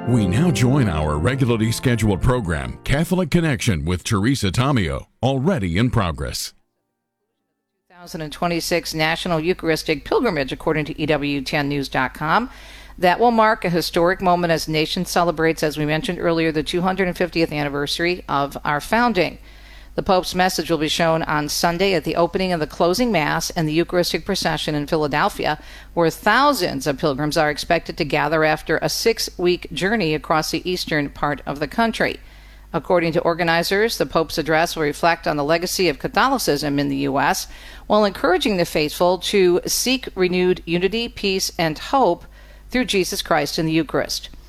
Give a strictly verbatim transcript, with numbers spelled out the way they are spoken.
We now join our regularly scheduled program, Catholic Connection with Teresa Tomeo, already in progress. twenty twenty-six National Eucharistic Pilgrimage, according to E W ten news dot com. That will mark a historic moment as the nation celebrates, as we mentioned earlier, the two hundred fiftieth anniversary of our founding. The Pope's message will be shown on Sunday at the opening of the closing Mass and the Eucharistic procession in Philadelphia, where thousands of pilgrims are expected to gather after a six-week journey across the eastern part of the country. According to organizers, the Pope's address will reflect on the legacy of Catholicism in the U S, while encouraging the faithful to seek renewed unity, peace, and hope through Jesus Christ in the Eucharist.